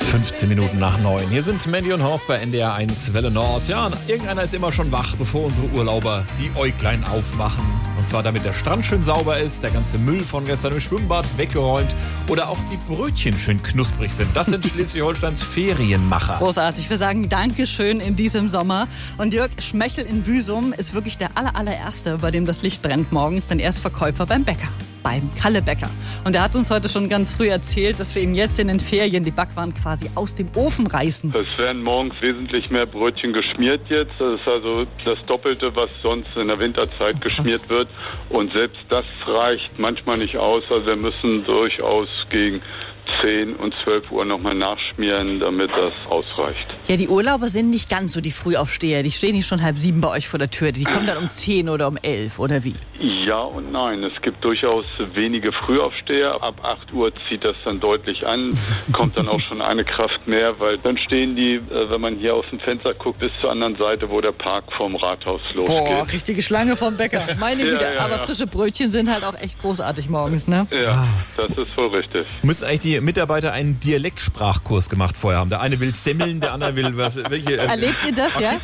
15 Minuten nach 9. Hier sind Mandy und Horst bei NDR 1 Welle Nord. Ja, irgendeiner ist immer schon wach, bevor unsere Urlauber die Äuglein aufmachen. Und zwar damit der Strand schön sauber ist, der ganze Müll von gestern im Schwimmbad weggeräumt oder auch die Brötchen schön knusprig sind. Das sind Schleswig-Holsteins Ferienmacher. Großartig. Wir sagen Dankeschön in diesem Sommer. Und Jörg Schmechel in Büsum ist wirklich der allererste, bei dem das Licht brennt morgens, denn er ist Verkäufer beim Bäcker. Beim Kalle Bäcker. Und er hat uns heute schon ganz früh erzählt, dass wir ihm jetzt in den Ferien die Backwaren quasi aus dem Ofen reißen. Es werden morgens wesentlich mehr Brötchen geschmiert jetzt. Das ist also das Doppelte, was sonst in der Winterzeit geschmiert wird. Und selbst das reicht manchmal nicht aus. Also wir müssen durchaus gegen 10 und 12 Uhr nochmal nachschmieren, damit das ausreicht. Ja, die Urlauber sind nicht ganz so die Frühaufsteher. Die stehen nicht schon 6:30 bei euch vor der Tür. Die kommen dann um 10 oder um 11 oder wie? Ja und nein. Es gibt durchaus wenige Frühaufsteher. Ab 8 Uhr zieht das dann deutlich an. Kommt dann auch schon eine Kraft mehr, weil dann stehen die, wenn man hier aus dem Fenster guckt, bis zur anderen Seite, wo der Park vom Rathaus losgeht. Boah, richtige Schlange vom Bäcker. Meine Güte. Ja. Aber frische Brötchen sind halt auch echt großartig morgens, ne? Ja, das ist wohl richtig. Müssen eigentlich die Mitarbeiter einen Dialektsprachkurs gemacht vorher haben. Der eine will Semmeln, der andere will was. Erlebt ihr das, ja?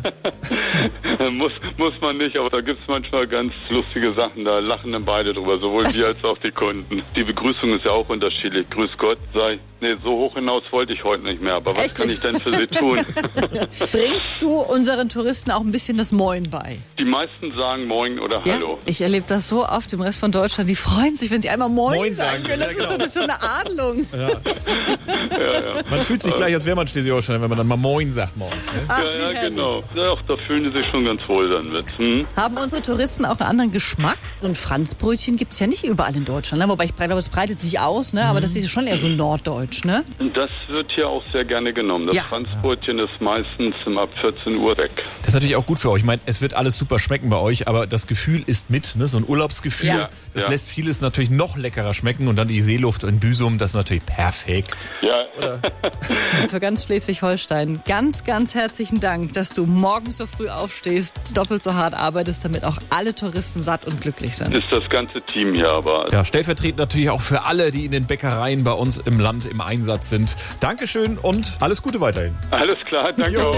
Muss man nicht, aber da gibt es manchmal ganz lustige Sachen. Da lachen dann beide drüber, sowohl wir als auch die Kunden. Die Begrüßung ist ja auch unterschiedlich. Grüß Gott, so hoch hinaus wollte ich heute nicht mehr. Aber was kann ich denn für Sie tun? Bringst du unseren Touristen auch ein bisschen das Moin bei? Die meisten sagen Moin oder Hallo. Ja, ich erlebe das so oft im Rest von Deutschland. Die freuen sich, wenn sie einmal Moin sagen können. Das ist so eine Adelung. Ja. Man fühlt sich gleich, als wäre man Schleswig-Holstein, wenn man dann mal Moin sagt morgens. Ne? Ach, ja, genau. Ja, da fühlen die sich schon ganz wohl dann mit. Haben unsere Touristen auch einen anderen Geschmack? So ein Franzbrötchen gibt es ja nicht überall in Deutschland. Ne? Wobei ich glaube, es breitet sich aus, ne? Aber das ist schon eher so norddeutsch. Ne? Das wird hier auch sehr gerne genommen. Das Franzbrötchen ist meistens ab 14 Uhr weg. Das ist natürlich auch gut für euch. Ich meine, es wird alles super schmecken bei euch, aber das Gefühl ist mit, ne? So ein Urlaubsgefühl. Das lässt vieles natürlich noch leckerer schmecken und dann die Seeluft in Büsum, das ist natürlich perfekt. Ja. Für ganz Schleswig-Holstein ganz herzlichen Dank, dass du morgens so früh aufstehst, doppelt so hart arbeitest, damit auch alle Touristen satt und glücklich sind. Ist das ganze Team hier aber. Ja, stellvertretend natürlich auch für alle, die in den Bäckereien bei uns im Land im Einsatz sind. Dankeschön und alles Gute weiterhin. Alles klar, danke auch.